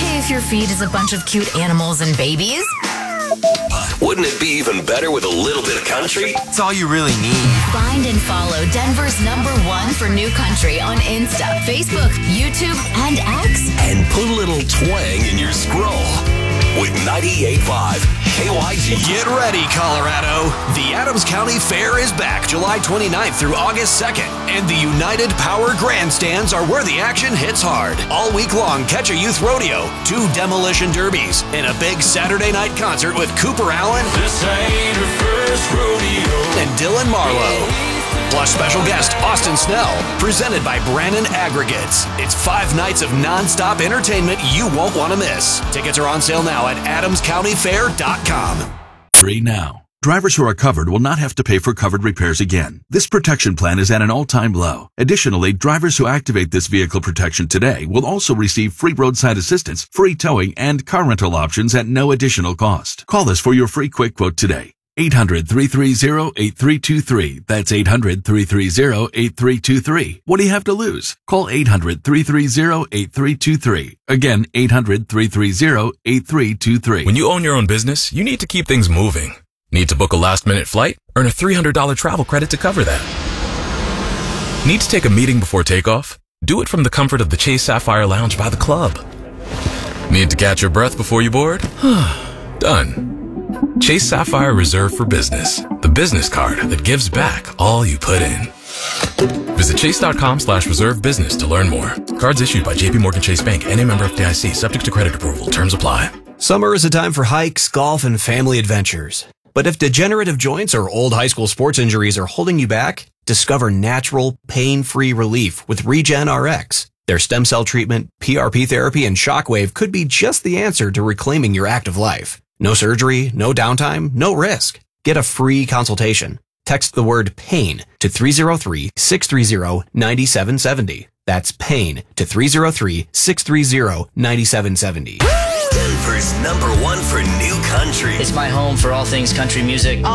okay if your feed is a bunch of cute animals and babies? Wouldn't it be even better with a little bit of country? It's all you really need. Find and follow Denver's #1 for new country on Insta, Facebook, YouTube, and X. And put a little twang in your scroll with 98.5 KYG. Get ready, Colorado. The Adams County Fair is back July 29th through August 2nd. And the United Power Grandstands are where the action hits hard. All week long, catch a youth rodeo, 2 demolition derbies, and a big Saturday night concert with Cooper Allen This ain't her first rodeo. and Dylan Marlowe. Plus special guest Austin Snell, presented by Brannan Aggregates. It's 5 nights of nonstop entertainment you won't want to miss. Tickets are on sale now at adamscountyfair.com. Free now. Drivers who are covered will not have to pay for covered repairs again. This protection plan is at an all-time low. Additionally, drivers who activate this vehicle protection today will also receive free roadside assistance, free towing, and car rental options at no additional cost. Call us for your free quick quote today. 800-330-8323. That's 800-330-8323. What do you have to lose? Call 800-330-8323. Again, 800-330-8323. When you own your own business, you need to keep things moving. Need to book a last-minute flight? Earn a $300 travel credit to cover that. Need to take a meeting before takeoff? Do it from the comfort of the Chase Sapphire Lounge by the club. Need to catch your breath before you board? Done. Chase Sapphire Reserve for Business, the business card that gives back all you put in. Visit chase.com/reserve business to learn more. Cards issued by JPMorgan Chase Bank and a member of FDIC, subject to credit approval. Terms apply. Summer is a time for hikes, golf, and family adventures. But if degenerative joints or old high school sports injuries are holding you back, discover natural, pain-free relief with Regen RX. Their stem cell treatment, PRP therapy, and shockwave could be just the answer to reclaiming your active life. No surgery, no downtime, no risk. Get a free consultation. Text the word PAIN to 303-630-9770. That's PAIN to 303-630-9770. Denver's #1 for new country. It's my home for all things country music.